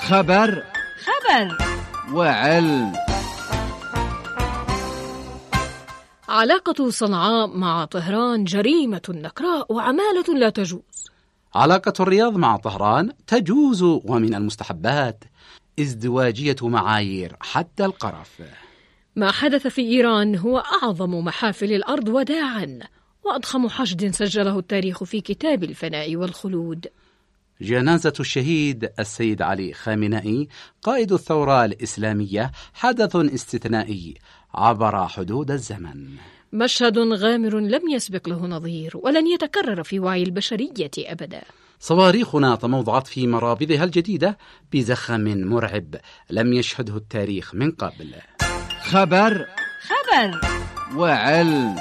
خبر وعلم. علاقة صنعاء مع طهران جريمة نكراء وعمالة لا تجوز. علاقة الرياض مع طهران تجوز ومن المستحبات، ازدواجية معايير حتى القرف. ما حدث في إيران هو أعظم محافل الأرض وداعاً وأضخم حشد سجله التاريخ في كتاب الفناء والخلود. جنازة الشهيد السيد علي خامنئي قائد الثورة الإسلامية حدث استثنائي عبر حدود الزمن، مشهد غامر لم يسبق له نظير ولن يتكرر في وعي البشرية أبدا. صواريخنا تموضعت في مرابضها الجديدة بزخم مرعب لم يشهده التاريخ من قبل. خبر وعلم.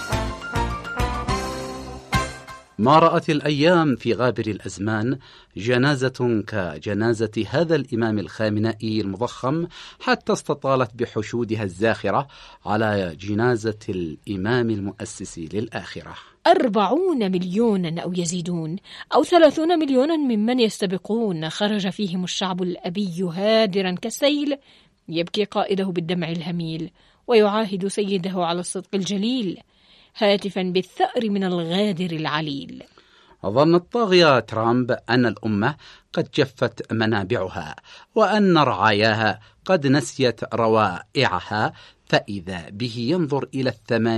ما رأت الأيام في غابر الأزمان جنازة كجنازة هذا الإمام الخامنئي المضخم حتى استطالت بحشودها الزاخرة على جنازة الإمام المؤسس للآخرة. 40 مليونا أو يزيدون أو 30 مليونا ممن يستبقون خرج فيهم الشعب الأبي هادرا كالسيل يبكي قائده بالدمع الهميل ويعاهد سيده على الصدق الجليل هاتفا بالثأر من الغادر العليل. ظن الطاغية ترامب أن الأمة قد جفت منابعها وأن رعاياها قد نسيت روائعها، فإذا به ينظر إلى